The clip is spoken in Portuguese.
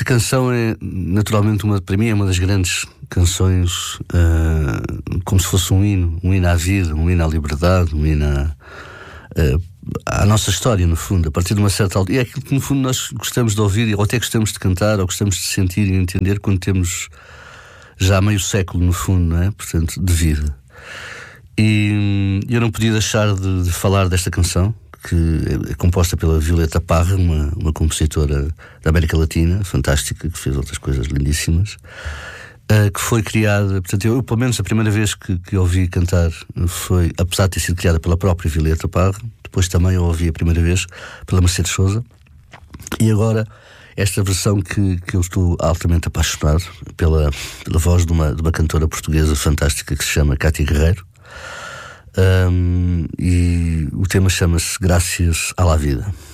canção é naturalmente para mim é uma das grandes canções, como se fosse um hino à vida, um hino à liberdade, um hino à nossa história, no fundo, a partir de uma certa altura. E é aquilo que no fundo nós gostamos de ouvir, ou até gostamos de cantar, ou gostamos de sentir e entender quando temos já meio século, no fundo, não é? Portanto, de vida. E eu não podia deixar de falar desta canção, que é composta pela Violeta Parra, uma compositora da América Latina, fantástica, que fez outras coisas lindíssimas, que foi criada, portanto, eu pelo menos a primeira vez que ouvi cantar foi, apesar de ter sido criada pela própria Violeta Parra, depois também eu ouvi a primeira vez pela Mercedes Sousa, e agora esta versão que eu estou altamente apaixonado pela voz de uma cantora portuguesa fantástica que se chama Cátia Guerreiro. E o tema chama-se Graças à la Vida.